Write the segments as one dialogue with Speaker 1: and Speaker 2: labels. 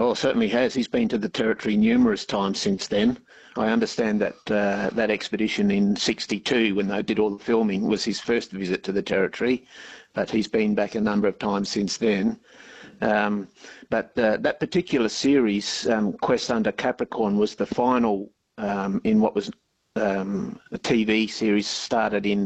Speaker 1: Oh, certainly has. He's been to the Territory numerous times since then. I understand that that expedition in '62, when they did all the filming, was his first visit to the Territory, but he's been back a number of times since then. Um, but that particular series, Quest Under Capricorn, was the final in what was a TV series started in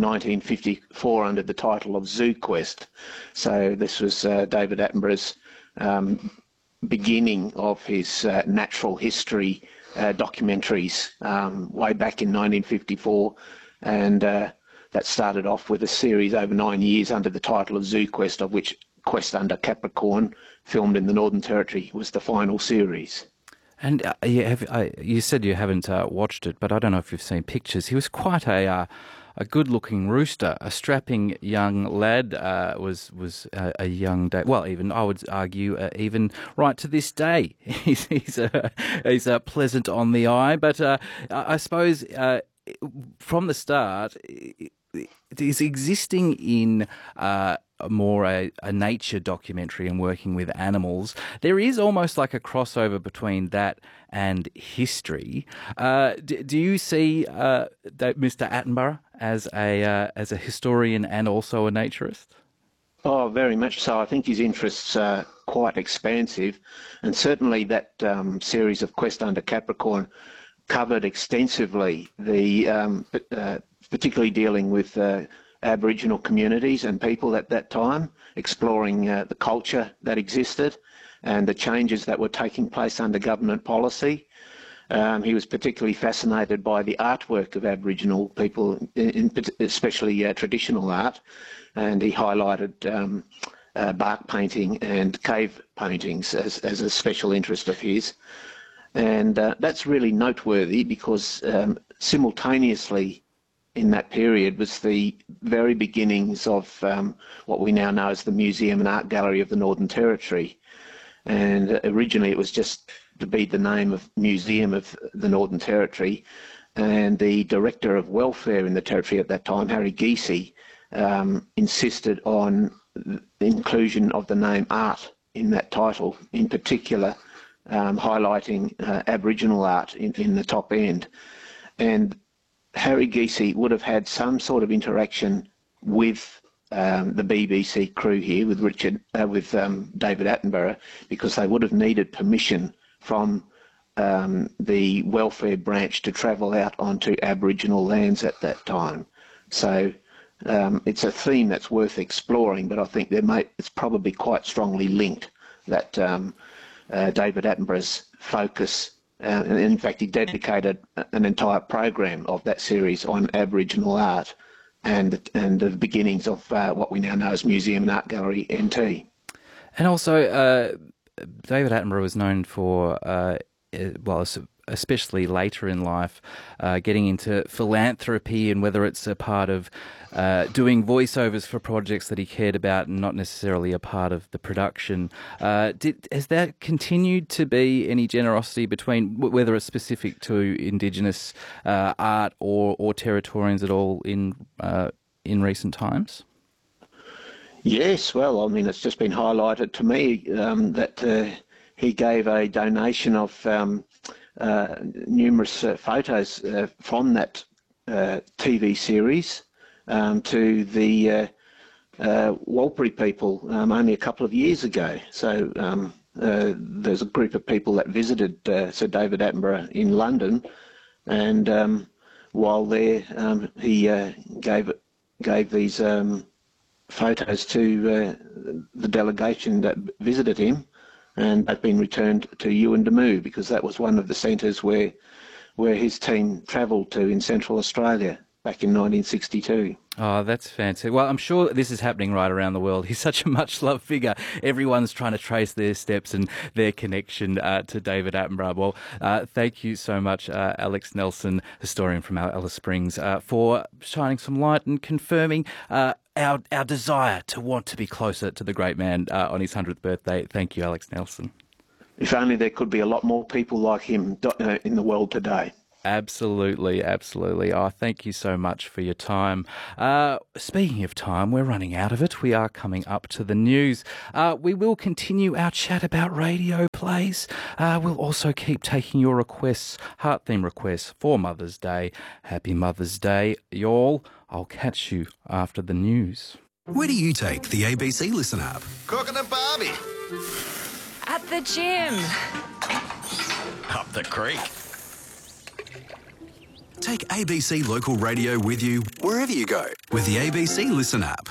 Speaker 1: 1954 under the title of Zoo Quest. So this was David Attenborough's beginning of his natural history documentaries way back in 1954, and that started off with a series over 9 years under the title of Zoo Quest, of which Quest Under Capricorn, filmed in the Northern Territory, was the final series.
Speaker 2: And you said you haven't watched it, but I don't know if you've seen pictures. He was quite a good-looking rooster, a strapping young lad. Was a young day. Well, even I would argue, even right to this day, he's pleasant on the eye. But I suppose from the start, is existing in more a nature documentary and working with animals. There is almost like a crossover between that and history. Do you see Mr. Attenborough as a historian and also a naturist?
Speaker 1: Oh, very much so. I think his interests are quite expansive, and certainly that series of Quest Under Capricorn covered extensively particularly dealing with Aboriginal communities and people at that time, exploring the culture that existed and the changes that were taking place under government policy. He was particularly fascinated by the artwork of Aboriginal people, especially traditional art, and he highlighted bark painting and cave paintings as a special interest of his. And that's really noteworthy because simultaneously in that period was the very beginnings of what we now know as the Museum and Art Gallery of the Northern Territory. And originally it was just to be the name of Museum of the Northern Territory. And the Director of Welfare in the Territory at that time, Harry Giese, insisted on the inclusion of the name art in that title, in particular highlighting Aboriginal art in the top end. And Harry Giese would have had some sort of interaction with the BBC crew here, with David Attenborough, because they would have needed permission from the welfare branch to travel out onto Aboriginal lands at that time. So it's a theme that's worth exploring, but I think it's probably quite strongly linked that David Attenborough's focus. And in fact, he dedicated an entire program of that series on Aboriginal art and the beginnings of what we now know as Museum and Art Gallery NT.
Speaker 2: And also, David Attenborough was known for, especially later in life, getting into philanthropy, and whether it's a part of doing voiceovers for projects that he cared about and not necessarily a part of the production. Has that continued to be any generosity between, whether it's specific to Indigenous art or Territorians at all in recent times?
Speaker 1: Yes, well, I mean, it's just been highlighted to me that he gave a donation of numerous photos from that TV series to the Warlpiri people only a couple of years ago. So there's a group of people that visited Sir David Attenborough in London, and while there he gave these photos to the delegation that visited him, and they've been returned to Yuendamu because that was one of the centres where his team travelled to in Central Australia back in 1962.
Speaker 2: Oh, that's fancy. Well, I'm sure this is happening right around the world. He's such a much-loved figure. Everyone's trying to trace their steps and their connection to David Attenborough. Well, thank you so much, Alex Nelson, historian from Alice Springs, for shining some light and confirming our desire to want to be closer to the great man on his 100th birthday. Thank you, Alex Nelson.
Speaker 1: If only there could be a lot more people like him in the world today.
Speaker 2: Absolutely, absolutely. Oh, thank you so much for your time. Speaking of time, we're running out of it. We are coming up to the news. We will continue our chat about radio plays. We'll also keep taking your requests, heart theme requests for Mother's Day. Happy Mother's Day, y'all. I'll catch you after the news.
Speaker 3: Where do you take the ABC Listen app?
Speaker 4: Cooking at Barbie.
Speaker 5: At the gym.
Speaker 4: Up the creek.
Speaker 3: Take ABC Local Radio with you wherever you go with the ABC Listen app.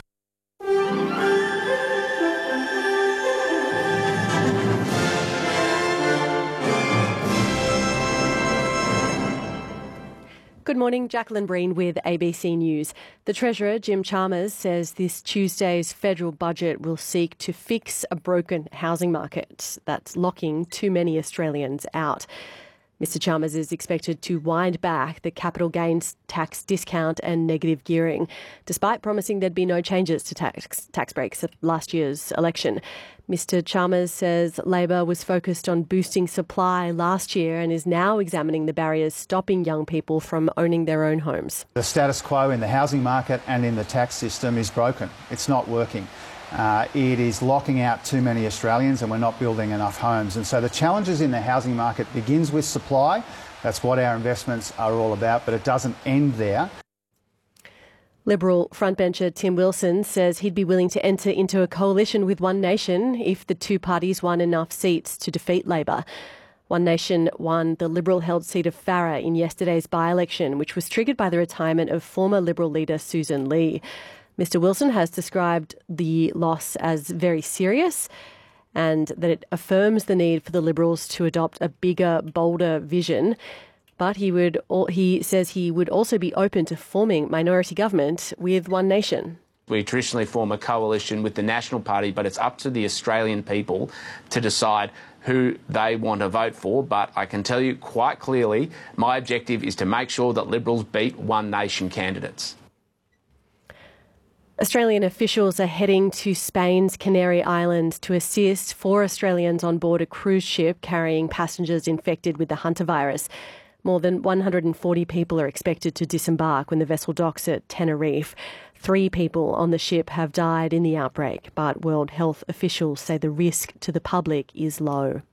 Speaker 6: Good morning, Jacqueline Breen with ABC News. The Treasurer, Jim Chalmers, says this Tuesday's federal budget will seek to fix a broken housing market that's locking too many Australians out. Mr Chalmers is expected to wind back the capital gains tax discount and negative gearing, despite promising there'd be no changes to tax breaks at last year's election. Mr Chalmers says Labor was focused on boosting supply last year and is now examining the barriers stopping young people from owning their own homes.
Speaker 7: The status quo in the housing market and in the tax system is broken. It's not working. It is locking out too many Australians and we're not building enough homes. And so the challenges in the housing market begins with supply. That's what our investments are all about, but it doesn't end there.
Speaker 6: Liberal frontbencher Tim Wilson says he'd be willing to enter into a coalition with One Nation if the two parties won enough seats to defeat Labor. One Nation won the Liberal-held seat of Farrer in yesterday's by-election, which was triggered by the retirement of former Liberal leader Susan Lee. Mr Wilson has described the loss as very serious and that it affirms the need for the Liberals to adopt a bigger, bolder vision. But he says he would also be open to forming minority government with One Nation.
Speaker 8: We traditionally form a coalition with the National Party, but it's up to the Australian people to decide who they want to vote for. But I can tell you quite clearly, my objective is to make sure that Liberals beat One Nation candidates.
Speaker 6: Australian officials are heading to Spain's Canary Islands to assist 4 Australians on board a cruise ship carrying passengers infected with the Hunter virus. More than 140 people are expected to disembark when the vessel docks at Tenerife. 3 people on the ship have died in the outbreak, but World Health officials say the risk to the public is low.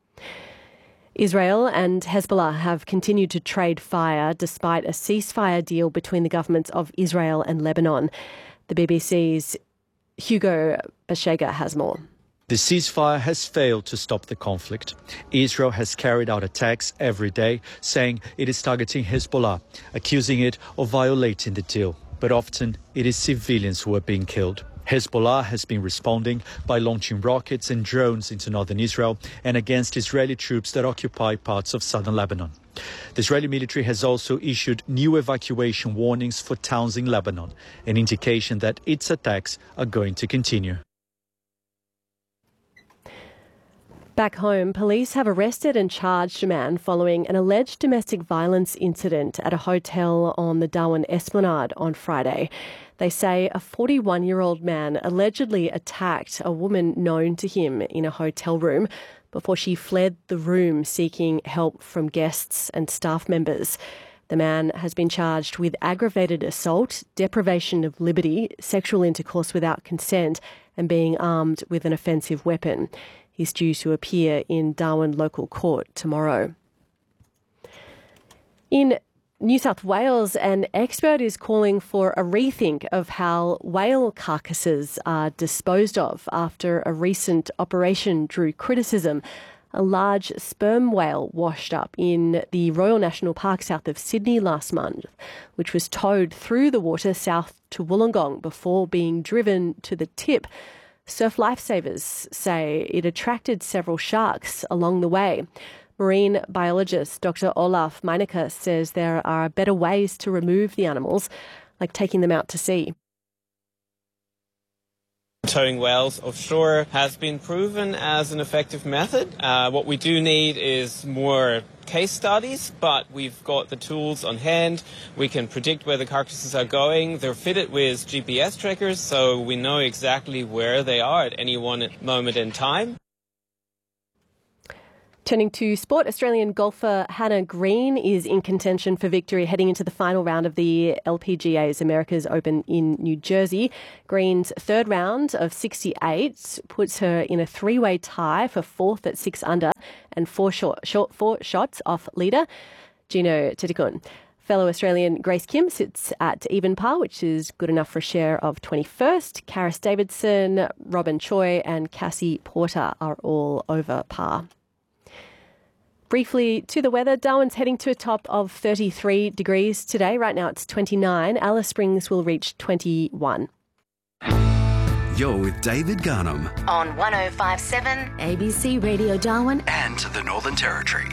Speaker 6: Israel and Hezbollah have continued to trade fire despite a ceasefire deal between the governments of Israel and Lebanon. The BBC's Hugo Bashega has more.
Speaker 9: The ceasefire has failed to stop the conflict. Israel has carried out attacks every day, saying it is targeting Hezbollah, accusing it of violating the deal. But often it is civilians who are being killed. Hezbollah has been responding by launching rockets and drones into northern Israel and against Israeli troops that occupy parts of southern Lebanon. The Israeli military has also issued new evacuation warnings for towns in Lebanon, an indication that its attacks are going to continue.
Speaker 6: Back home, police have arrested and charged a man following an alleged domestic violence incident at a hotel on the Darwin Esplanade on Friday. They say a 41-year-old man allegedly attacked a woman known to him in a hotel room before she fled the room seeking help from guests and staff members. The man has been charged with aggravated assault, deprivation of liberty, sexual intercourse without consent, and being armed with an offensive weapon. He's due to appear in Darwin Local Court tomorrow. In New South Wales, an expert is calling for a rethink of how whale carcasses are disposed of after a recent operation drew criticism. A large sperm whale washed up in the Royal National Park south of Sydney last month, which was towed through the water south to Wollongong before being driven to the tip. Surf lifesavers say it attracted several sharks along the way. Marine biologist Dr. Olaf Meinecke says there are better ways to remove the animals, like taking them out to sea.
Speaker 10: Towing whales offshore has been proven as an effective method. What we do need is more case studies, but we've got the tools on hand. We can predict where the carcasses are going. They're fitted with GPS trackers, so we know exactly where they are at any one moment in time.
Speaker 6: Turning to sport, Australian golfer Hannah Green is in contention for victory heading into the final round of the LPGA's America's Open in New Jersey. Green's third round of 68 puts her in a three-way tie for fourth at 6 under and four shots off leader Gino Titicun. Fellow Australian Grace Kim sits at even par, which is good enough for a share of 21st. Karis Davidson, Robin Choi and Cassie Porter are all over par. Briefly to the weather, Darwin's heading to a top of 33 degrees today. Right now it's 29. Alice Springs will reach 21.
Speaker 3: You're with David Garnham
Speaker 11: on 105.7 ABC Radio Darwin
Speaker 3: and the Northern Territory.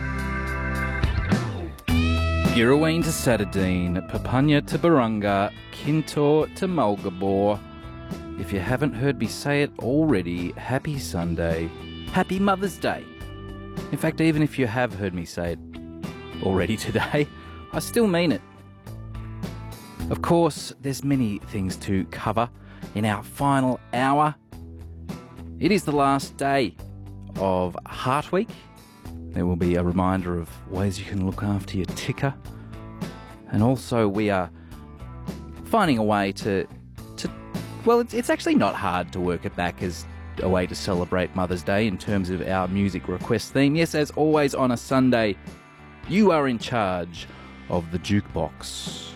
Speaker 2: Girraween to Satadine, Papunya to Barunga, Kintor to Mulgabore. If you haven't heard me say it already, happy Sunday. Happy Mother's Day. In fact, even if you have heard me say it already today, I still mean it. Of course, there's many things to cover in our final hour. It is the last day of Heart Week. There will be a reminder of ways you can look after your ticker. And also we are finding a way to well, it's actually not hard to work it back as a way to celebrate Mother's Day in terms of our music request theme. Yes, as always on a Sunday, you are in charge of the jukebox.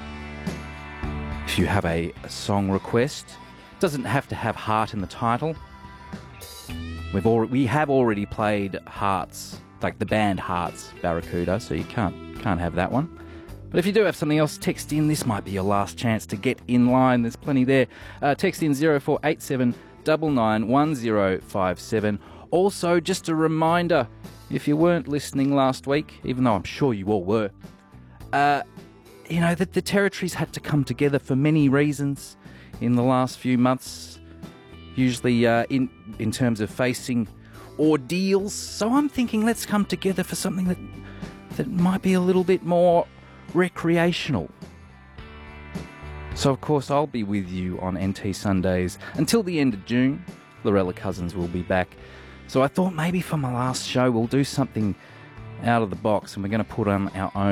Speaker 2: If you have a song request, it doesn't have to have heart in the title. We have already played Hearts, like the band Hearts, Barracuda, so you can't have that one. But if you do have something else, text in. This might be your last chance to get in line. There's plenty there. Text in 0487 991057. Also, just a reminder, if you weren't listening last week, even though I'm sure you all were, that the territories had to come together for many reasons in the last few months, usually in terms of facing ordeals. So I'm thinking let's come together for something that might be a little bit more recreational. So of course I'll be with you on NT Sundays until the end of June. Lorella Cousins will be back. So I thought maybe for my last show we'll do something out of the box and we're going to put on our own